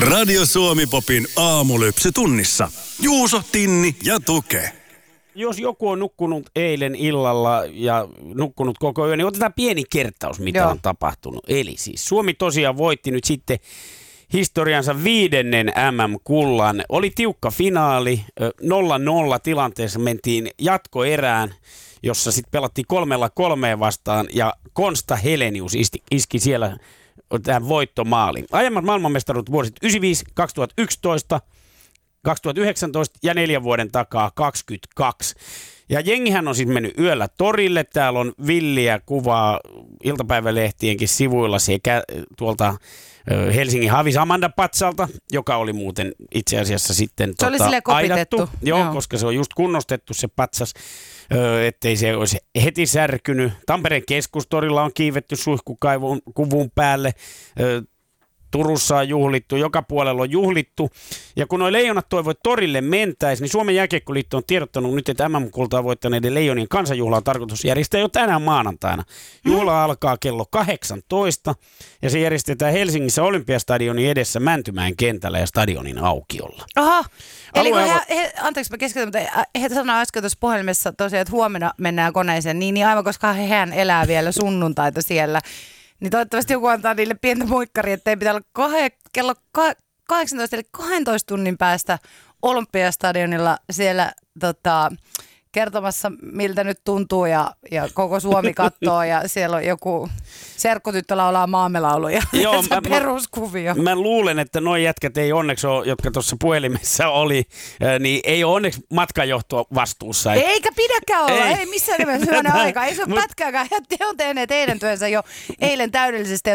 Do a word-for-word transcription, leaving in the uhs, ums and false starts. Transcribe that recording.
Radio Suomi Popin aamulypsy tunnissa. Juuso, Tinni ja Tuke. Jos joku on nukkunut eilen illalla ja nukkunut koko yön, niin otetaan pieni kertaus, mitä Joo. on tapahtunut. Eli siis Suomi tosiaan voitti nyt sitten historiansa viidennen M M-kullan. Oli tiukka finaali, nolla nolla tilanteessa mentiin jatkoerään, jossa sitten pelattiin kolmella kolmeen vastaan ja Konsta Helenius iski, iski siellä tämän voittomaalin. Aiemmat maailmanmestaruudet vuosit yhdeksänkymmentäviisi, kaksituhattayksitoista, kaksituhattayhdeksäntoista ja neljän vuoden takaa kaksikymmentäkaksi. Ja jengihän on siis mennyt yöllä torille. Täällä on villiä kuvaa iltapäivälehtienkin sivuilla sekä tuolta Helsingin Havis Amanda Patsalta, joka oli muuten itse asiassa sitten se tota, oli silleen kopitettu. aidattu. Joo, Joo, koska se on just kunnostettu se patsas, ettei se olisi heti särkynyt. Tampereen keskustorilla on kiivetty suihkukuvun päälle. Turussa on juhlittu, joka puolella on juhlittu. Ja kun nuo leijonat toivoivat torille mentäisi, niin Suomen jääkiekkoliitto on tiedottanut nyt, että M M-kultaa voittaneiden leijonien kansanjuhla on tarkoitus järjestää jo tänään maanantaina. Juhla mm. alkaa kello kahdeksantoista ja se järjestetään Helsingissä Olympiastadionin edessä Mäntymäen kentällä ja stadionin aukiolla. Aha, eli kun Alue... he, he, anteeksi mä keskityn, mutta he sanoivat äsken tuossa puhelimessa tosiaan, että huomenna mennään koneeseen, niin, niin aivan koska hehän elää vielä sunnuntaita siellä. Niin toivottavasti joku antaa niille pientä muikkaria, ettei pitää olla kah- kello ka- kahdeksantoista eli kahdentoista tunnin päästä Olympiastadionilla siellä tota, kertomassa, miltä nyt tuntuu ja, ja koko Suomi katsoo ja siellä on joku serkkutyttö laulaa maamelauluja. Joo, se mä, peruskuvio. Mä, mä luulen, että nuo jätkät ei onneksi ole, jotka tuossa puhelimessa oli, niin ei ole onneksi matkajohtoa vastuussa. Eikä pidäkään olla, ei, ei missään nimessä hyvänen aika. Ei se ole pätkääkään. He on tehneet teidän työnsä jo eilen täydellisesti.